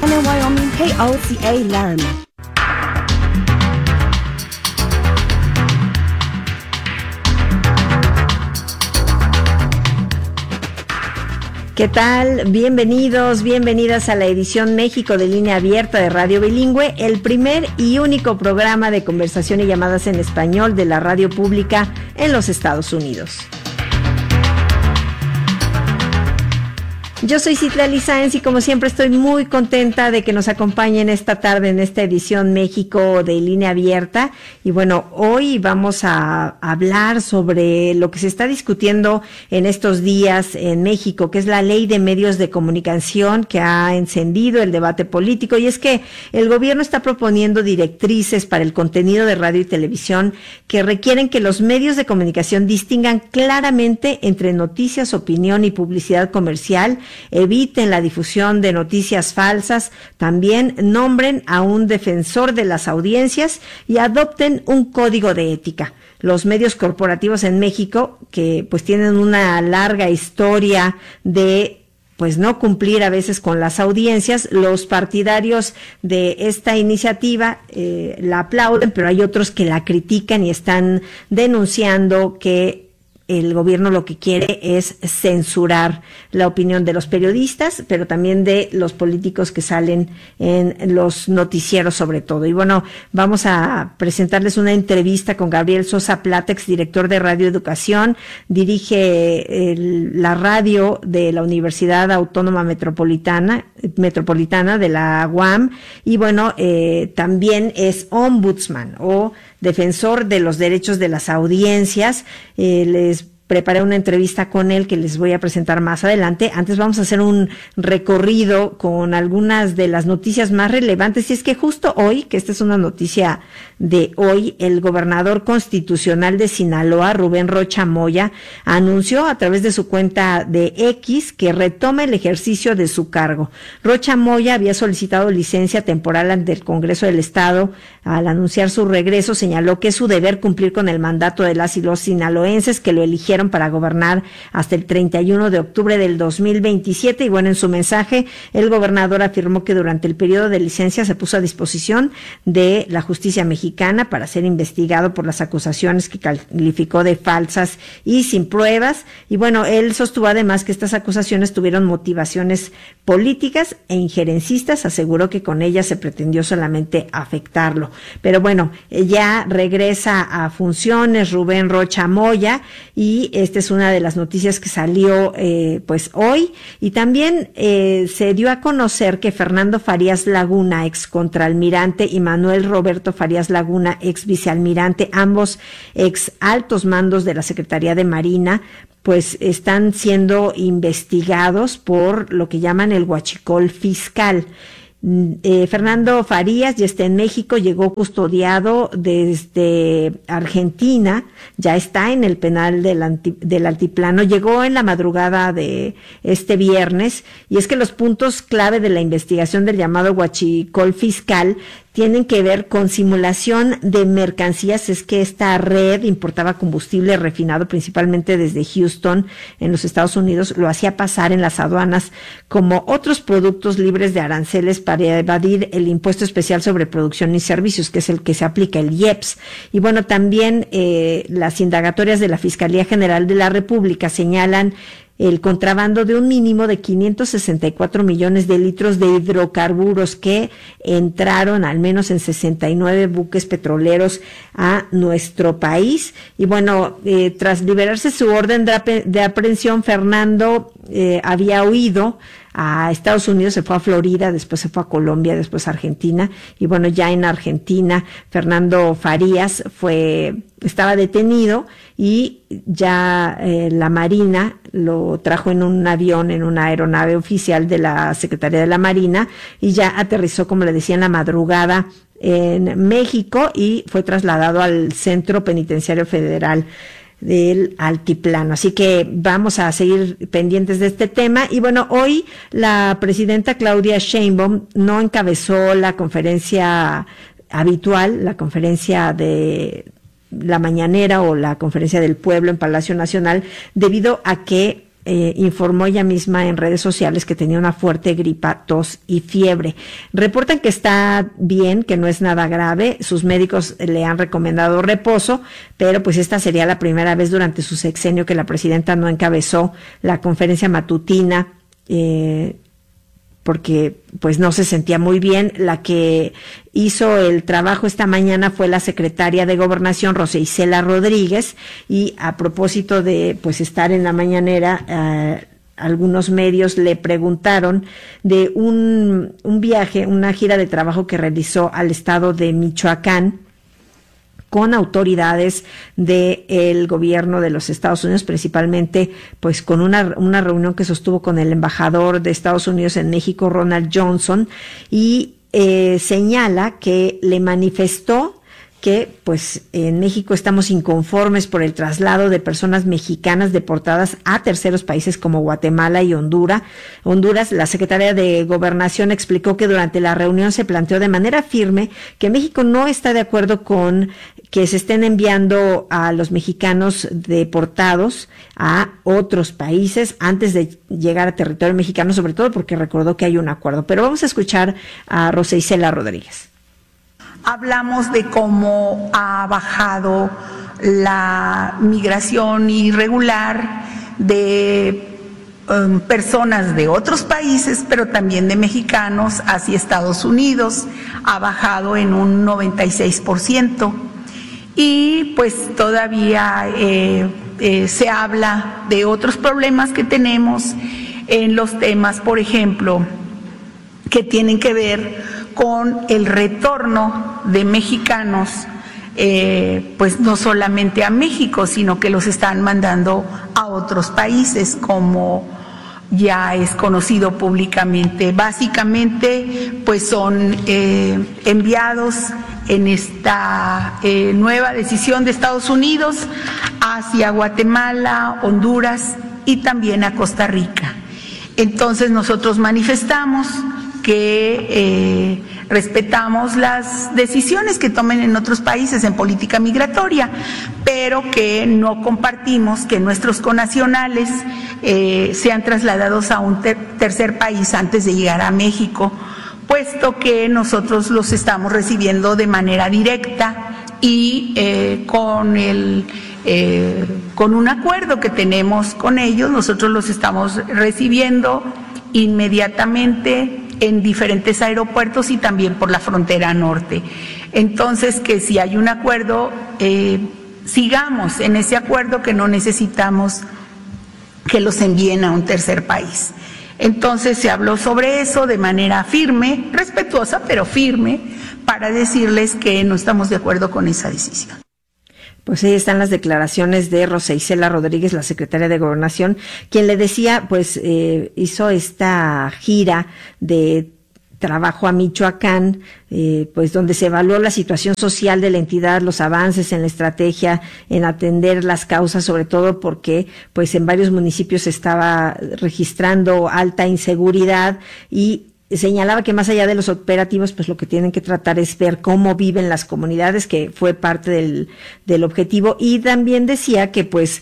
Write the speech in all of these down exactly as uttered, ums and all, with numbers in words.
En Wyoming, K O C A Laramie. ¿Qué tal? Bienvenidos, bienvenidas a la edición México de Línea Abierta de Radio Bilingüe, el primer y único programa de conversación y llamadas en español de la radio pública en los Estados Unidos. Yo soy Citlali Sáenz y como siempre estoy muy contenta de que nos acompañen esta tarde en esta edición México de Línea Abierta. Y bueno, hoy vamos a hablar sobre lo que se está discutiendo en estos días en México, que es la Ley de Medios de Comunicación que ha encendido el debate político. Y es que el gobierno está proponiendo directrices para el contenido de radio y televisión que requieren que los medios de comunicación distingan claramente entre noticias, opinión y publicidad comercial, eviten la difusión de noticias falsas, también nombren a un defensor de las audiencias y adopten un código de ética. Los medios corporativos en México, que pues tienen una larga historia de pues no cumplir a veces con las audiencias, los partidarios de esta iniciativa eh, la aplauden, pero hay otros que la critican y están denunciando que el gobierno lo que quiere es censurar la opinión de los periodistas, pero también de los políticos que salen en los noticieros sobre todo. Y bueno, vamos a presentarles una entrevista con Gabriel Sosa Plata, exdirector de Radio Educación, dirige el, la radio de la Universidad Autónoma Metropolitana, Metropolitana de la U A M, y bueno, eh, también es ombudsman o defensor de los derechos de las audiencias. Eh, les preparé una entrevista con él que les voy a presentar más adelante. Antes vamos a hacer un recorrido con algunas de las noticias más relevantes. Y es que justo hoy, que esta es una noticia de hoy, el gobernador constitucional de Sinaloa, Rubén Rocha Moya, anunció a través de su cuenta de X que retoma el ejercicio de su cargo. Rocha Moya había solicitado licencia temporal ante el Congreso del Estado. Al anunciar su regreso, señaló que es su deber cumplir con el mandato de las y los sinaloenses que lo eligieron para gobernar hasta el treinta y uno de octubre del dos mil veintisiete. Y bueno, en su mensaje, el gobernador afirmó que durante el periodo de licencia se puso a disposición de la justicia mexicana para ser investigado por las acusaciones que calificó de falsas y sin pruebas. Y bueno, él sostuvo además que estas acusaciones tuvieron motivaciones políticas e injerencistas. Aseguró que con ellas se pretendió solamente afectarlo. Pero bueno, ya regresa a funciones Rubén Rocha Moya y esta es una de las noticias que salió eh, pues hoy. Y también eh, se dio a conocer que Fernando Farías Laguna, ex contraalmirante, y Manuel Roberto Farías Laguna, ex vicealmirante, ambos ex altos mandos de la Secretaría de Marina, pues están siendo investigados por lo que llaman el huachicol fiscal. Eh, Fernando Farías ya está en México, llegó custodiado desde Argentina, ya está en el penal del, anti, del Altiplano, llegó en la madrugada de este viernes, y es que los puntos clave de la investigación del llamado huachicol fiscal tienen que ver con simulación de mercancías. Es que esta red importaba combustible refinado principalmente desde Houston, en los Estados Unidos, lo hacía pasar en las aduanas como otros productos libres de aranceles para evadir el impuesto especial sobre producción y servicios, que es el que se aplica, el I E P S. Y bueno, también eh, las indagatorias de la Fiscalía General de la República señalan el contrabando de un mínimo de quinientos sesenta y cuatro millones de litros de hidrocarburos que entraron al menos en sesenta y nueve buques petroleros a nuestro país. Y bueno, eh, tras liberarse su orden de, ap- de aprehensión, Fernando eh, había huido a Estados Unidos, se fue a Florida, después se fue a Colombia, después a Argentina. Y bueno, ya en Argentina, Fernando Farías fue, estaba detenido y ya eh, la Marina lo trajo en un avión, en una aeronave oficial de la Secretaría de la Marina, y ya aterrizó, como le decía, en la madrugada en México y fue trasladado al Centro Penitenciario Federal del Altiplano. Así que vamos a seguir pendientes de este tema. Y bueno, hoy la presidenta Claudia Sheinbaum no encabezó la conferencia habitual, la conferencia de la mañanera o la conferencia del pueblo en Palacio Nacional, debido a que eh, informó ella misma en redes sociales que tenía una fuerte gripa, tos y fiebre. Reportan que está bien, que no es nada grave. Sus médicos le han recomendado reposo, pero pues esta sería la primera vez durante su sexenio que la presidenta no encabezó la conferencia matutina, eh, porque pues no se sentía muy bien. La que hizo el trabajo esta mañana fue la secretaria de Gobernación, Rosa Isela Rodríguez, y a propósito de pues estar en la mañanera, eh, algunos medios le preguntaron de un, un viaje, una gira de trabajo que realizó al estado de Michoacán con autoridades del gobierno de los Estados Unidos, principalmente pues con una, una reunión que sostuvo con el embajador de Estados Unidos en México, Ronald Johnson, y eh, señala que le manifestó que pues en México estamos inconformes por el traslado de personas mexicanas deportadas a terceros países como Guatemala y Honduras. Honduras, la secretaria de Gobernación explicó que durante la reunión se planteó de manera firme que México no está de acuerdo con que se estén enviando a los mexicanos deportados a otros países antes de llegar a territorio mexicano, sobre todo porque recordó que hay un acuerdo. Pero vamos a escuchar a Rosa Isela Rodríguez. Hablamos de cómo ha bajado la migración irregular de um, personas de otros países, pero también de mexicanos hacia Estados Unidos. Ha bajado en un noventa y seis por ciento. Y pues todavía eh, eh, se habla de otros problemas que tenemos en los temas, por ejemplo, que tienen que ver con el retorno de mexicanos, eh, pues no solamente a México, sino que los están mandando a otros países, como ya es conocido públicamente. Básicamente, pues son eh, enviados en esta eh, nueva decisión de Estados Unidos hacia Guatemala, Honduras y también a Costa Rica. Entonces nosotros manifestamos que eh, respetamos las decisiones que tomen en otros países en política migratoria, pero que no compartimos que nuestros connacionales eh, sean trasladados a un ter- tercer país antes de llegar a México, puesto que nosotros los estamos recibiendo de manera directa y eh, con el eh, con un acuerdo que tenemos con ellos. Nosotros los estamos recibiendo inmediatamente en diferentes aeropuertos y también por la frontera norte. Entonces, que si hay un acuerdo, eh, sigamos en ese acuerdo, que no necesitamos que los envíen a un tercer país. Entonces se habló sobre eso de manera firme, respetuosa, pero firme, para decirles que no estamos de acuerdo con esa decisión. Pues ahí están las declaraciones de Rosa Isela Rodríguez, la secretaria de Gobernación, quien le decía, pues eh, hizo esta gira de trabajo a Michoacán, eh, pues donde se evaluó la situación social de la entidad, los avances en la estrategia, en atender las causas, sobre todo porque pues en varios municipios se estaba registrando alta inseguridad, y señalaba que más allá de los operativos, pues lo que tienen que tratar es ver cómo viven las comunidades, que fue parte del, del objetivo. Y también decía que pues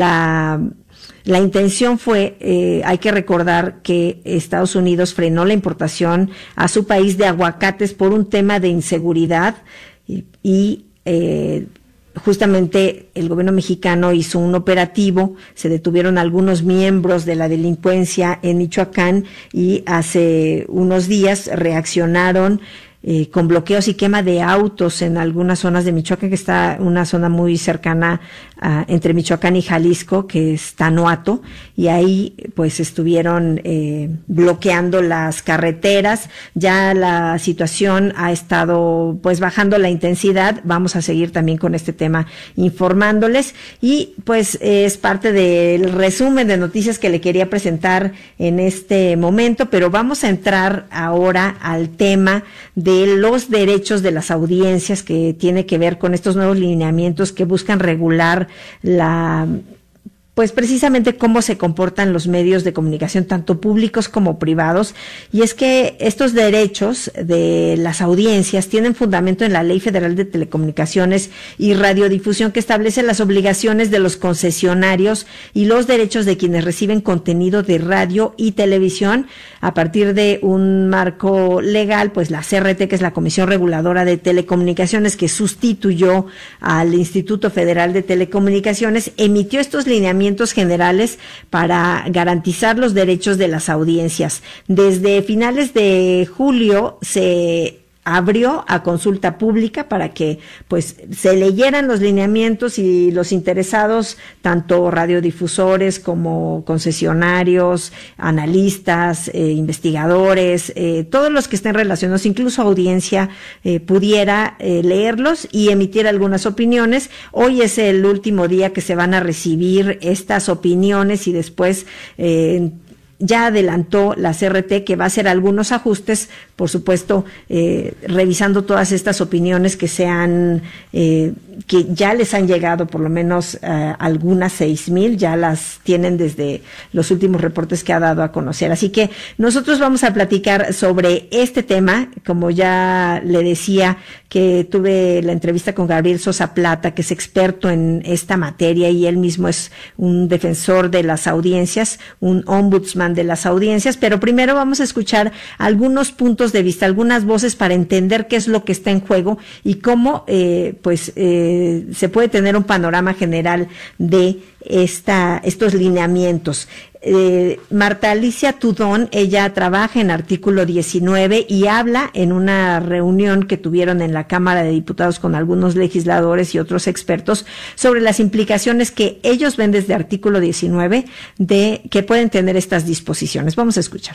la La intención fue, eh, hay que recordar que Estados Unidos frenó la importación a su país de aguacates por un tema de inseguridad, y, y eh, justamente el gobierno mexicano hizo un operativo, se detuvieron algunos miembros de la delincuencia en Michoacán, y hace unos días reaccionaron Eh, con bloqueos y quema de autos en algunas zonas de Michoacán, que está una zona muy cercana uh, entre Michoacán y Jalisco, que es Tanuato, y ahí pues estuvieron eh, bloqueando las carreteras. Ya la situación ha estado pues bajando la intensidad. Vamos a seguir también con este tema informándoles, y pues eh, es parte del resumen de noticias que le quería presentar en este momento, pero vamos a entrar ahora al tema de de los derechos de las audiencias, que tiene que ver con estos nuevos lineamientos que buscan regular la pues precisamente cómo se comportan los medios de comunicación, tanto públicos como privados, y es que estos derechos de las audiencias tienen fundamento en la Ley Federal de Telecomunicaciones y Radiodifusión, que establece las obligaciones de los concesionarios y los derechos de quienes reciben contenido de radio y televisión a partir de un marco legal, pues la C R T, que es la Comisión Reguladora de Telecomunicaciones, que sustituyó al Instituto Federal de Telecomunicaciones, emitió estos lineamientos generales para garantizar los derechos de las audiencias. Desde finales de julio se abrió a consulta pública para que pues se leyeran los lineamientos y los interesados, tanto radiodifusores como concesionarios, analistas, eh, investigadores, eh, todos los que estén relacionados, incluso audiencia, eh, pudiera eh, leerlos y emitir algunas opiniones. Hoy es el último día que se van a recibir estas opiniones y después eh, ya adelantó la C R T que va a hacer algunos ajustes, por supuesto, eh, revisando todas estas opiniones que sean, eh, que ya les han llegado, por lo menos eh, algunas seis mil, ya las tienen desde los últimos reportes que ha dado a conocer. Así que nosotros vamos a platicar sobre este tema, como ya le decía, que tuve la entrevista con Gabriel Sosa Plata, que es experto en esta materia y él mismo es un defensor de las audiencias, un ombudsman de las audiencias, pero primero vamos a escuchar algunos puntos de vista, algunas voces para entender qué es lo que está en juego y cómo eh, pues eh, se puede tener un panorama general de esta estos lineamientos. Eh, Marta Alicia Tudón, ella trabaja en Artículo diecinueve y habla en una reunión que tuvieron en la Cámara de Diputados con algunos legisladores y otros expertos sobre las implicaciones que ellos ven desde Artículo diecinueve de que pueden tener estas disposiciones. Vamos a escuchar.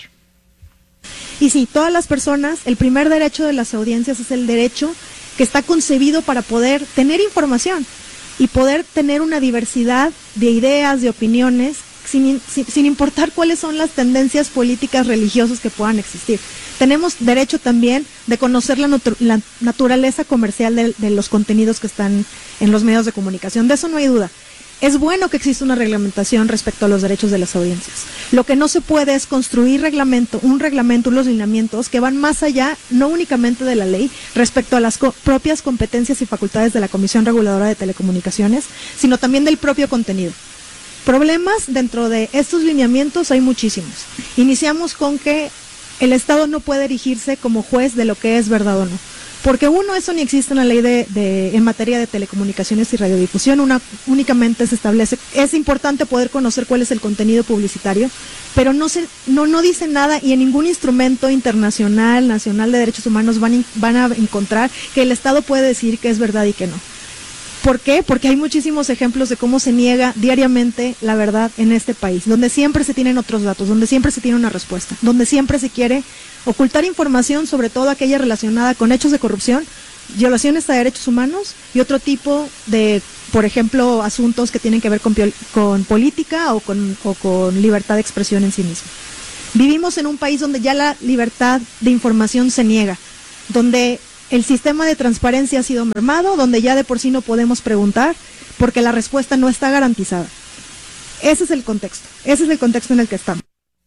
Y sí, todas las personas, el primer derecho de las audiencias es el derecho que está concebido para poder tener información y poder tener una diversidad de ideas, de opiniones, sin, sin, sin importar cuáles son las tendencias políticas, religiosas que puedan existir. Tenemos derecho también de conocer la, natu la naturaleza comercial de, de los contenidos que están en los medios de comunicación, de eso no hay duda. Es bueno que exista una reglamentación respecto a los derechos de las audiencias. Lo que no se puede es construir reglamento, un reglamento, unos lineamientos que van más allá, no únicamente de la ley, respecto a las co propias competencias y facultades de la Comisión Reguladora de Telecomunicaciones, sino también del propio contenido. Problemas dentro de estos lineamientos hay muchísimos. Iniciamos con que el Estado no puede erigirse como juez de lo que es verdad o no. Porque uno, eso ni existe en la ley de, de en materia de telecomunicaciones y radiodifusión, una, únicamente se establece, es importante poder conocer cuál es el contenido publicitario, pero no se, no, no dice nada y en ningún instrumento internacional, nacional de derechos humanos van, van a encontrar que el Estado puede decir que es verdad y que no. ¿Por qué? Porque hay muchísimos ejemplos de cómo se niega diariamente la verdad en este país, donde siempre se tienen otros datos, donde siempre se tiene una respuesta, donde siempre se quiere ocultar información, sobre todo aquella relacionada con hechos de corrupción, violaciones a derechos humanos y otro tipo de, por ejemplo, asuntos que tienen que ver con, con política o con, o con libertad de expresión en sí mismo. Vivimos en un país donde ya la libertad de información se niega, donde el sistema de transparencia ha sido mermado, donde ya de por sí no podemos preguntar porque la respuesta no está garantizada. Ese es el contexto, ese es el contexto en el que estamos.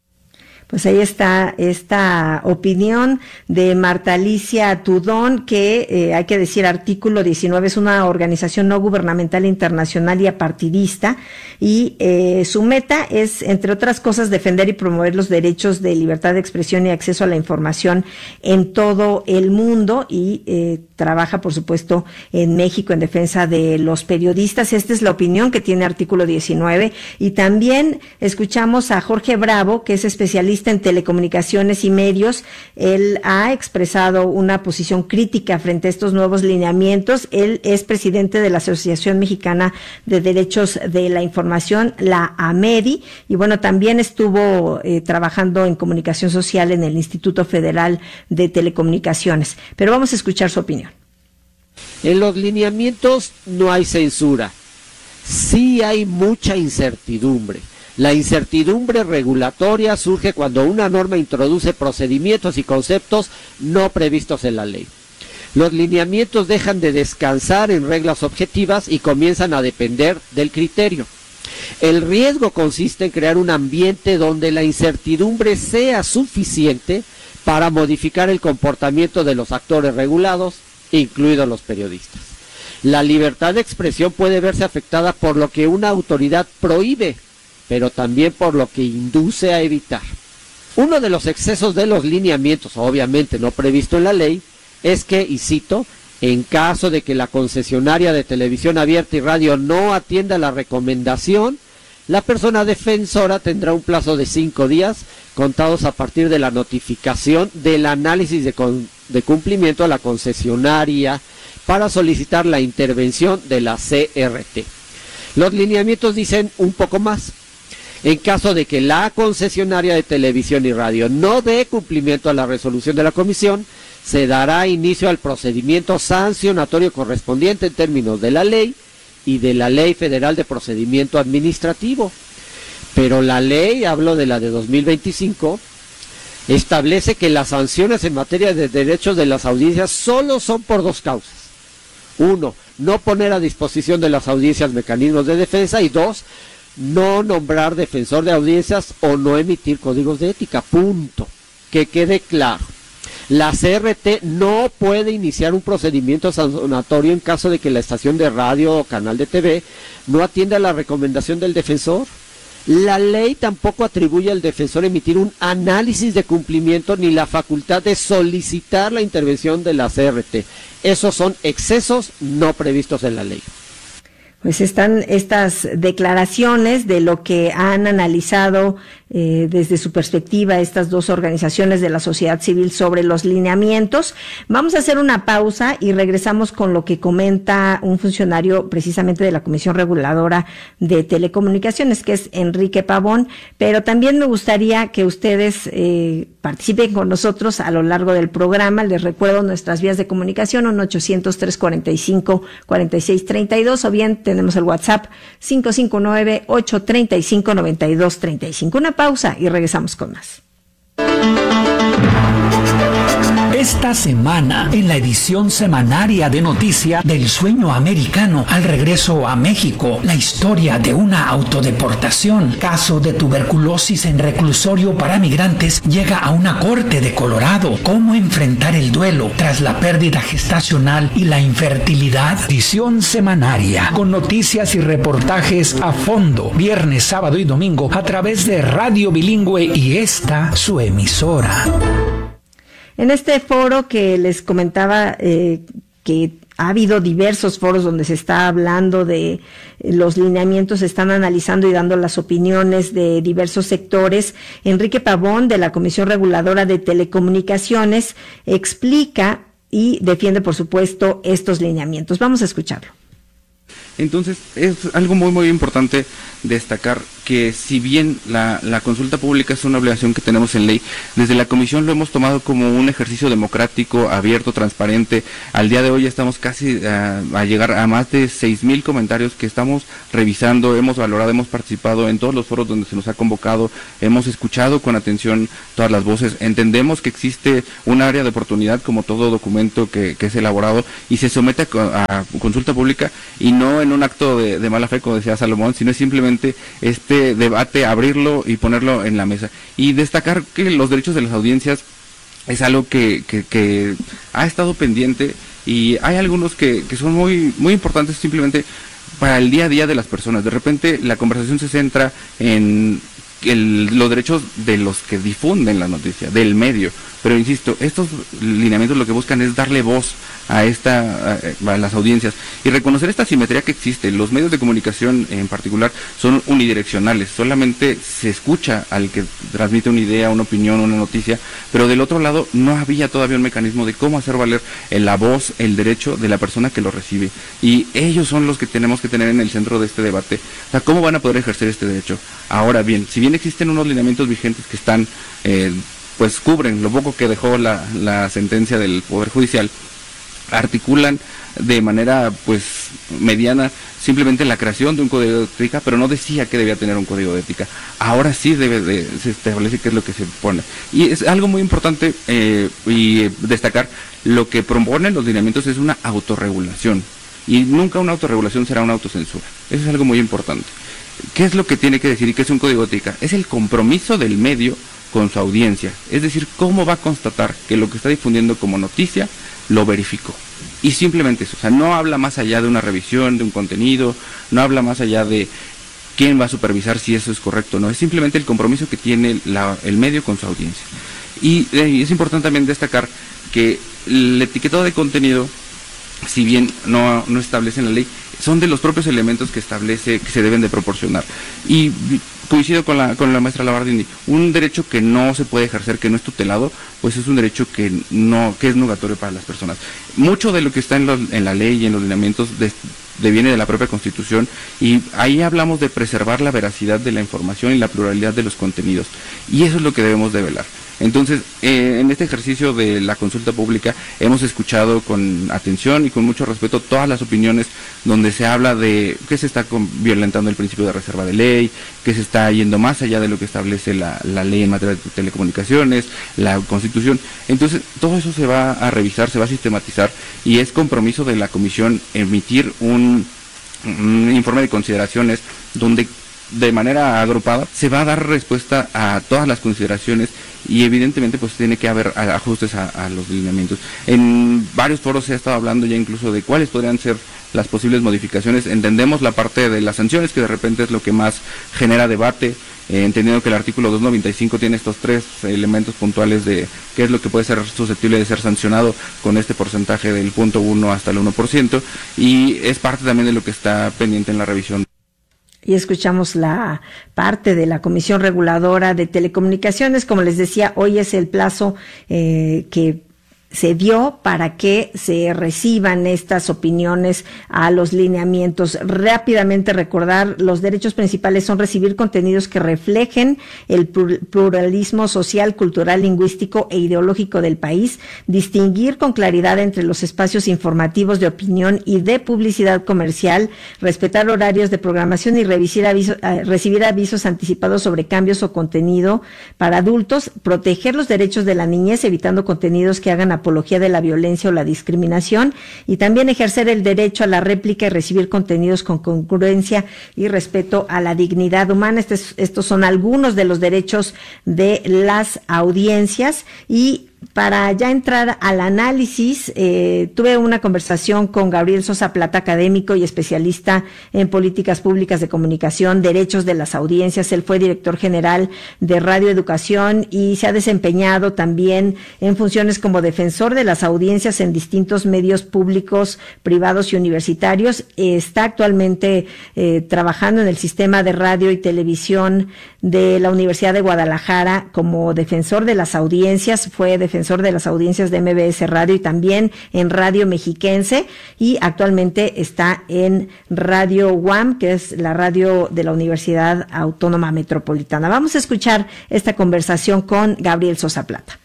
Pues ahí está esta opinión de Marta Alicia Tudón, que eh, hay que decir, Artículo diecinueve es una organización no gubernamental internacional y apartidista, y eh, su meta es, entre otras cosas, defender y promover los derechos de libertad de expresión y acceso a la información en todo el mundo, y eh, trabaja, por supuesto, en México en defensa de los periodistas. Esta es la opinión que tiene Artículo diecinueve, y también escuchamos a Jorge Bravo, que es especialista en telecomunicaciones y medios. Él ha expresado una posición crítica frente a estos nuevos lineamientos. Él es presidente de la Asociación Mexicana de Derechos de la Información, la AMEDI, y bueno, también estuvo eh, trabajando en comunicación social en el Instituto Federal de Telecomunicaciones. Pero vamos a escuchar su opinión. En los lineamientos no hay censura, sí hay mucha incertidumbre. La incertidumbre regulatoria surge cuando una norma introduce procedimientos y conceptos no previstos en la ley. Los lineamientos dejan de descansar en reglas objetivas y comienzan a depender del criterio. El riesgo consiste en crear un ambiente donde la incertidumbre sea suficiente para modificar el comportamiento de los actores regulados, incluidos los periodistas. La libertad de expresión puede verse afectada por lo que una autoridad prohíbe, pero también por lo que induce a evitar. Uno de los excesos de los lineamientos, obviamente no previsto en la ley, es que, y cito, en caso de que la concesionaria de televisión abierta y radio no atienda la recomendación, la persona defensora tendrá un plazo de cinco días contados a partir de la notificación del análisis de, con, de cumplimiento a la concesionaria para solicitar la intervención de la C R T. Los lineamientos dicen un poco más. En caso de que la concesionaria de televisión y radio no dé cumplimiento a la resolución de la comisión, se dará inicio al procedimiento sancionatorio correspondiente en términos de la ley y de la Ley Federal de Procedimiento Administrativo. Pero la ley, hablo de la de dos mil veinticinco, establece que las sanciones en materia de derechos de las audiencias solo son por dos causas. Uno, no poner a disposición de las audiencias mecanismos de defensa, y dos, no nombrar defensor de audiencias o no emitir códigos de ética. Punto. Que quede claro. La C R T no puede iniciar un procedimiento sancionatorio en caso de que la estación de radio o canal de T V no atienda la recomendación del defensor. La ley tampoco atribuye al defensor emitir un análisis de cumplimiento ni la facultad de solicitar la intervención de la C R T. Esos son excesos no previstos en la ley. Pues están estas declaraciones de lo que han analizado eh, desde su perspectiva estas dos organizaciones de la sociedad civil sobre los lineamientos. Vamos a hacer una pausa y regresamos con lo que comenta un funcionario precisamente de la Comisión Reguladora de Telecomunicaciones, que es Enrique Pavón, pero también me gustaría que ustedes eh, participen con nosotros a lo largo del programa. Les recuerdo nuestras vías de comunicación, uno ochocientos, trescientos cuarenta y cinco, cuarenta y seis treinta y dos, o bien tenemos el WhatsApp cinco cinco nueve, ocho tres cinco, nueve dos tres cinco. Una pausa y regresamos con más. Esta semana, en la edición semanaria de Noticia del Sueño Americano al regreso a México, la historia de una autodeportación, caso de tuberculosis en reclusorio para migrantes, llega a una corte de Colorado. ¿Cómo enfrentar el duelo tras la pérdida gestacional y la infertilidad? Edición semanaria, con noticias y reportajes a fondo, viernes, sábado y domingo, a través de Radio Bilingüe y esta, su emisora. En este foro que les comentaba, eh, que ha habido diversos foros donde se está hablando de eh, los lineamientos, se están analizando y dando las opiniones de diversos sectores. Enrique Pavón, de la Comisión Reguladora de Telecomunicaciones, explica y defiende, por supuesto, estos lineamientos. Vamos a escucharlo. Entonces, es algo muy, muy importante destacar que si bien la, la consulta pública es una obligación que tenemos en ley, desde la Comisión lo hemos tomado como un ejercicio democrático, abierto, transparente. Al día de hoy estamos casi a, a llegar a más de seis mil comentarios que estamos revisando, hemos valorado, hemos participado en todos los foros donde se nos ha convocado, hemos escuchado con atención todas las voces. Entendemos que existe un área de oportunidad como todo documento que, que es elaborado y se somete a, a consulta pública, y no en un acto de, de mala fe, como decía Salomón, sino simplemente este debate, abrirlo y ponerlo en la mesa. Y destacar que los derechos de las audiencias es algo que, que, que ha estado pendiente, y hay algunos que, que son muy, muy importantes simplemente para el día a día de las personas. De repente la conversación se centra en el, los derechos de los que difunden la noticia, del medio. Pero insisto, estos lineamientos lo que buscan es darle voz a esta a, a las audiencias y reconocer esta simetría que existe. Los medios de comunicación en particular son unidireccionales, solamente se escucha al que transmite una idea, una opinión, una noticia, pero del otro lado no había todavía un mecanismo de cómo hacer valer la voz, el derecho de la persona que lo recibe, y ellos son los que tenemos que tener en el centro de este debate. O sea, ¿cómo van a poder ejercer este derecho? Ahora bien, si bien existen unos lineamientos vigentes que están eh, pues cubren lo poco que dejó la, la sentencia del Poder Judicial, articulan de manera pues mediana simplemente la creación de un código de ética, pero no decía que debía tener un código de ética. Ahora sí debe de, se establece qué es lo que se pone. Y es algo muy importante eh, y destacar, lo que proponen los lineamientos es una autorregulación, y nunca una autorregulación será una autocensura. Eso es algo muy importante. ¿qué es lo que tiene que decir y qué es un código ética? Es el compromiso del medio con su audiencia, es decir, cómo va a constatar que lo que está difundiendo como noticia lo verificó. Y simplemente eso, o sea, no habla más allá de una revisión de un contenido, no habla más allá de quién va a supervisar si eso es correcto o no, es simplemente el compromiso que tiene la, el medio con su audiencia. Y eh, es importante también destacar que el etiquetado de contenido, si bien no, no establece en la ley, son de los propios elementos que establece que se deben de proporcionar. Y coincido con la, con la maestra Labardini, un derecho que no se puede ejercer, que no es tutelado, pues es un derecho que no que es nugatorio para las personas. Mucho de lo que está en, los, en la ley y en los lineamientos de, deviene de la propia Constitución, y ahí hablamos de preservar la veracidad de la información y la pluralidad de los contenidos, y eso es lo que debemos de velar. Entonces, eh, en este ejercicio de la consulta pública hemos escuchado con atención y con mucho respeto todas las opiniones donde se habla de que se está con, violentando el principio de reserva de ley, que se está yendo más allá de lo que establece la, la ley en materia de telecomunicaciones, la Constitución. Entonces, todo eso se va a revisar, se va a sistematizar, y es compromiso de la Comisión emitir un, un informe de consideraciones donde de manera agrupada se va a dar respuesta a todas las consideraciones, y evidentemente pues tiene que haber ajustes a, a los lineamientos. En varios foros se ha estado hablando ya incluso de cuáles podrían ser las posibles modificaciones. Entendemos la parte de las sanciones, que de repente es lo que más genera debate, eh, entendiendo que el artículo doscientos noventa y cinco tiene estos tres elementos puntuales de qué es lo que puede ser susceptible de ser sancionado con este porcentaje del punto uno hasta el uno por ciento, y es parte también de lo que está pendiente en la revisión. Y escuchamos la parte de la Comisión Reguladora de Telecomunicaciones. Como les decía, hoy es el plazo eh, que se dio para que se reciban estas opiniones a los lineamientos. Rápidamente recordar, los derechos principales son recibir contenidos que reflejen el pluralismo social, cultural, lingüístico e ideológico del país, distinguir con claridad entre los espacios informativos de opinión y de publicidad comercial, respetar horarios de programación y revisir aviso, eh, recibir avisos anticipados sobre cambios o contenido para adultos, proteger los derechos de la niñez, evitando contenidos que hagan apología de la violencia o la discriminación, y también ejercer el derecho a la réplica y recibir contenidos con congruencia y respeto a la dignidad humana. Estos, estos son algunos de los derechos de las audiencias. Y para ya entrar al análisis, eh, tuve una conversación con Gabriel Sosa Plata, académico y especialista en políticas públicas de comunicación, derechos de las audiencias. Él fue director general de Radio Educación y se ha desempeñado también en funciones como defensor de las audiencias en distintos medios públicos, privados y universitarios. Eh, está actualmente eh, trabajando en el sistema de radio y televisión de la Universidad de Guadalajara como defensor de las audiencias. Fue defensor de las audiencias de M B S Radio y también en Radio Mexiquense, y actualmente está en Radio U A M, que es la radio de la Universidad Autónoma Metropolitana. Vamos a escuchar esta conversación con Gabriel Sosa Plata.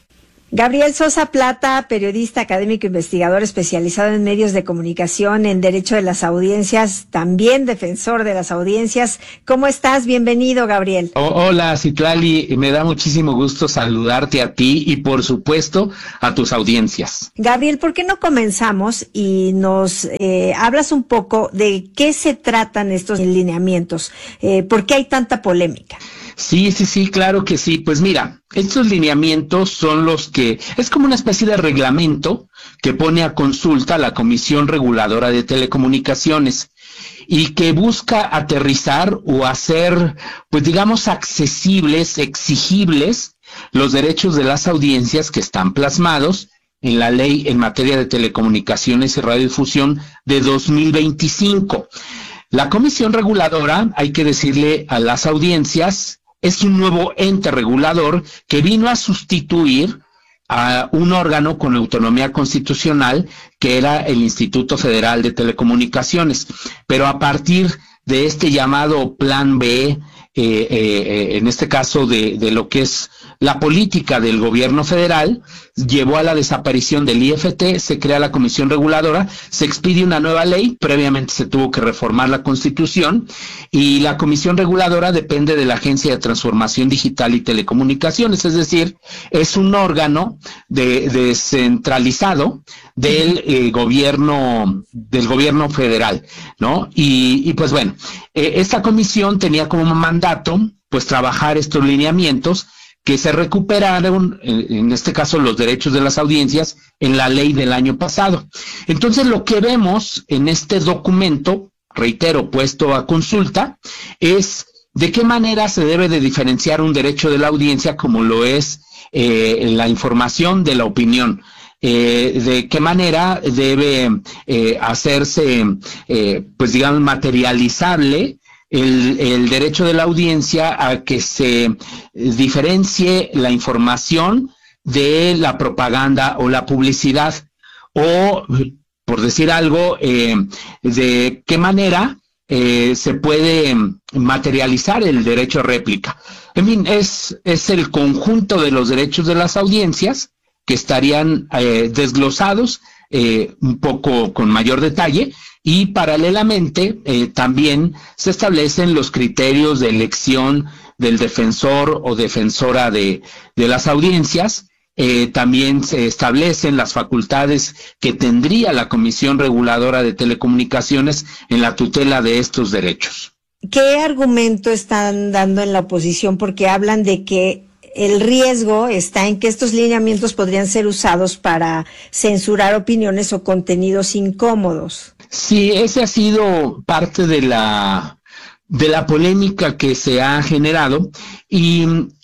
Gabriel Sosa Plata, periodista, académico, investigador especializado en medios de comunicación, en derecho de las audiencias, también defensor de las audiencias. ¿Cómo estás? Bienvenido, Gabriel. Oh, hola, Citlali, me da muchísimo gusto saludarte a ti y, por supuesto, a tus audiencias. Gabriel, ¿por qué no comenzamos y nos eh, hablas un poco de qué se tratan estos lineamientos? Eh, ¿Por qué hay tanta polémica? Sí, sí, sí, claro que sí. Pues mira, estos lineamientos son los que, es como una especie de reglamento que pone a consulta la Comisión Reguladora de Telecomunicaciones y que busca aterrizar o hacer, pues digamos, accesibles, exigibles los derechos de las audiencias que están plasmados en la ley en materia de telecomunicaciones y radiodifusión de dos mil veinticinco. La Comisión Reguladora, hay que decirle a las audiencias, es un nuevo ente regulador que vino a sustituir a un órgano con autonomía constitucional que era el Instituto Federal de Telecomunicaciones. Pero a partir de este llamado Plan B, eh, eh, en este caso de, de lo que es la política del gobierno federal llevó a la desaparición del I F T, se crea la Comisión Reguladora, se expide una nueva ley, previamente se tuvo que reformar la Constitución, y la Comisión Reguladora depende de la Agencia de Transformación Digital y Telecomunicaciones, es decir, es un órgano de, descentralizado del eh, gobierno del gobierno federal, ¿no? Y, y pues bueno, eh, esta comisión tenía como mandato pues trabajar estos lineamientos que se recuperaron, en este caso los derechos de las audiencias, en la ley del año pasado. Entonces lo que vemos en este documento, reitero, puesto a consulta, es de qué manera se debe de diferenciar un derecho de la audiencia como lo es eh, la información de la opinión. Eh, de qué manera debe eh, hacerse, eh, pues digamos, materializable El, el derecho de la audiencia a que se diferencie la información de la propaganda o la publicidad, o, por decir algo, eh, de qué manera eh, se puede materializar el derecho a réplica. En fin, es, es el conjunto de los derechos de las audiencias que estarían eh, desglosados eh, un poco con mayor detalle. Y paralelamente eh, también se establecen los criterios de elección del defensor o defensora de, de las audiencias. Eh, también se establecen las facultades que tendría la Comisión Reguladora de Telecomunicaciones en la tutela de estos derechos. ¿Qué argumento están dando en la oposición? Porque hablan de que el riesgo está en que estos lineamientos podrían ser usados para censurar opiniones o contenidos incómodos. Sí, ese ha sido parte de la de la polémica que se ha generado, y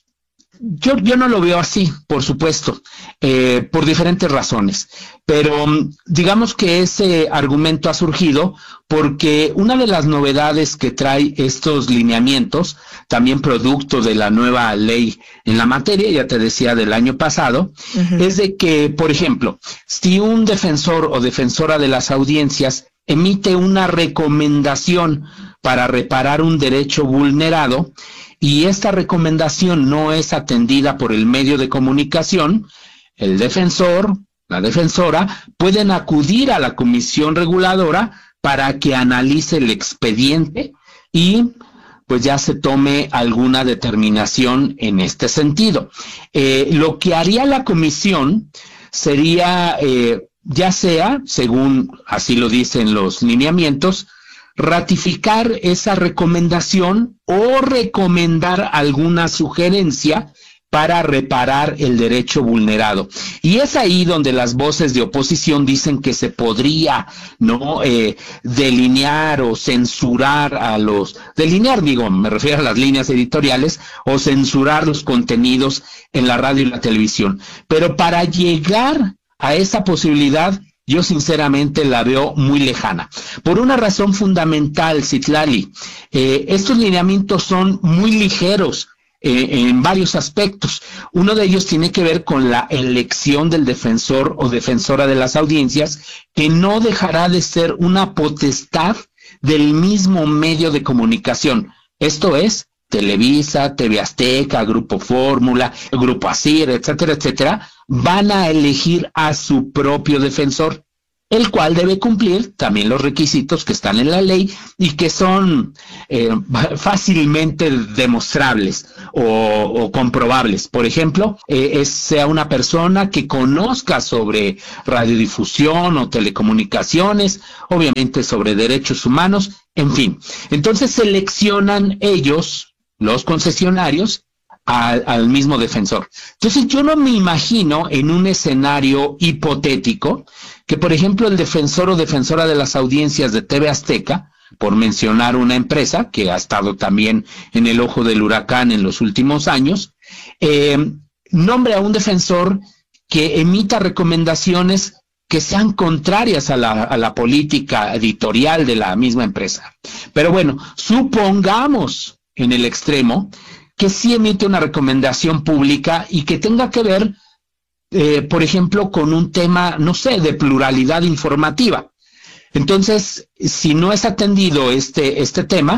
yo, yo no lo veo así, por supuesto, eh, por diferentes razones, pero digamos que ese argumento ha surgido porque una de las novedades que trae estos lineamientos, también producto de la nueva ley en la materia, ya te decía, del año pasado, uh-huh. es de que, por ejemplo, si un defensor o defensora de las audiencias emite una recomendación para reparar un derecho vulnerado y esta recomendación no es atendida por el medio de comunicación, el defensor, la defensora, pueden acudir a la Comisión Reguladora para que analice el expediente y pues ya se tome alguna determinación en este sentido. Eh, lo que haría la comisión sería... Eh, ya sea, según así lo dicen los lineamientos, ratificar esa recomendación o recomendar alguna sugerencia para reparar el derecho vulnerado. Y es ahí donde las voces de oposición dicen que se podría, ¿no?, eh, delinear o censurar a los... Delinear, digo, me refiero a las líneas editoriales, o censurar los contenidos en la radio y la televisión. Pero para llegar a esa posibilidad, yo sinceramente la veo muy lejana. Por una razón fundamental, Citlali, eh, estos lineamientos son muy ligeros eh, en varios aspectos. Uno de ellos tiene que ver con la elección del defensor o defensora de las audiencias, que no dejará de ser una potestad del mismo medio de comunicación. Esto es, Televisa, T V Azteca, Grupo Fórmula, Grupo Asir, etcétera, etcétera, van a elegir a su propio defensor, el cual debe cumplir también los requisitos que están en la ley y que son eh, fácilmente demostrables o, o comprobables. Por ejemplo, eh, es, sea una persona que conozca sobre radiodifusión o telecomunicaciones, obviamente sobre derechos humanos, en fin. Entonces seleccionan ellos, los concesionarios, Al, al mismo defensor. Entonces yo no me imagino en un escenario hipotético que, por ejemplo, el defensor o defensora de las audiencias de T V Azteca, por mencionar una empresa que ha estado también en el ojo del huracán en los últimos años, eh, nombre a un defensor que emita recomendaciones que sean contrarias a la, a la política editorial de la misma empresa. Pero bueno, supongamos en el extremo que sí emite una recomendación pública y que tenga que ver, eh, por ejemplo, con un tema, no sé, de pluralidad informativa. Entonces, si no es atendido este, este tema,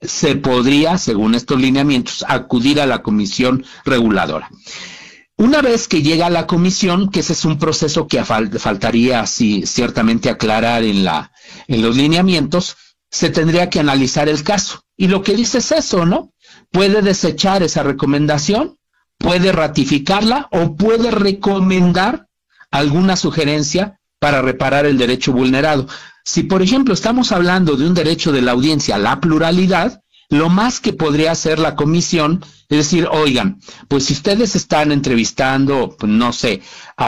se podría, según estos lineamientos, acudir a la comisión reguladora. Una vez que llega a la comisión, que ese es un proceso que fal- faltaría sí, ciertamente aclarar en, la, en los lineamientos, se tendría que analizar el caso. Y lo que dice es eso, ¿no? Puede desechar esa recomendación, puede ratificarla o puede recomendar alguna sugerencia para reparar el derecho vulnerado. Si, por ejemplo, estamos hablando de un derecho de la audiencia a la pluralidad, lo más que podría hacer la comisión es decir, oigan, pues si ustedes están entrevistando, pues, no sé,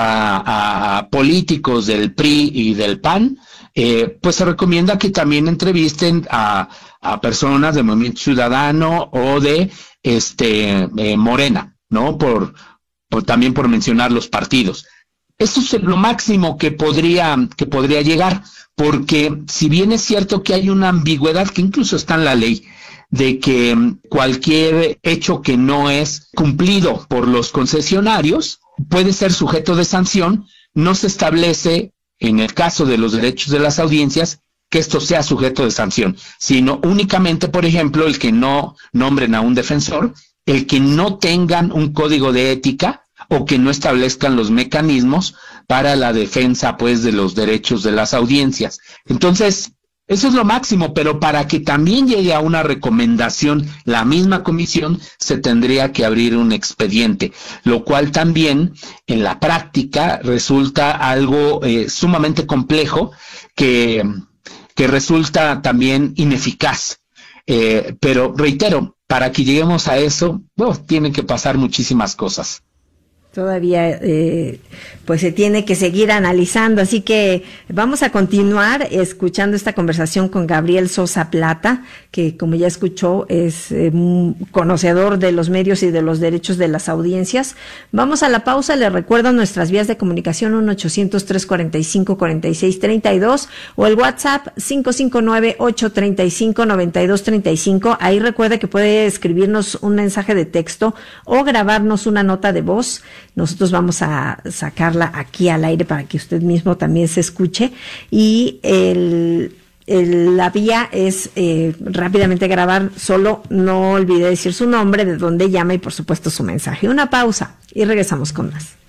a, a políticos del P R I y del P A N, eh, pues se recomienda que también entrevisten a, a personas del Movimiento Ciudadano o de este eh, Morena, ¿no? Por, por también por mencionar los partidos. Eso es lo máximo que podría, que podría llegar, porque si bien es cierto que hay una ambigüedad que incluso está en la ley, de que cualquier hecho que no es cumplido por los concesionarios puede ser sujeto de sanción, no se establece en el caso de los derechos de las audiencias que esto sea sujeto de sanción, sino únicamente, por ejemplo, el que no nombren a un defensor, el que no tengan un código de ética o que no establezcan los mecanismos para la defensa, pues, de los derechos de las audiencias. Entonces, eso es lo máximo, pero para que también llegue a una recomendación la misma comisión, se tendría que abrir un expediente, lo cual también en la práctica resulta algo eh, sumamente complejo que, que resulta también ineficaz. Eh, pero reitero, para que lleguemos a eso, bueno, tienen que pasar muchísimas cosas. Todavía eh, pues se tiene que seguir analizando, así que vamos a continuar escuchando esta conversación con Gabriel Sosa Plata, que como ya escuchó es eh, conocedor de los medios y de los derechos de las audiencias. Vamos a la pausa, les recuerdo nuestras vías de comunicación uno ochocientos, trescientos cuarenta y cinco, cuarenta y seis treinta y dos o el WhatsApp cinco cinco nueve, ocho treinta y cinco, noventa y dos treinta y cinco. Ahí recuerde que puede escribirnos un mensaje de texto o grabarnos una nota de voz. Nosotros vamos a sacarla aquí al aire para que usted mismo también se escuche. Y el, el, la vía es eh, rápidamente grabar, solo no olvide decir su nombre, de dónde llama y por supuesto su mensaje. Una pausa y regresamos con más.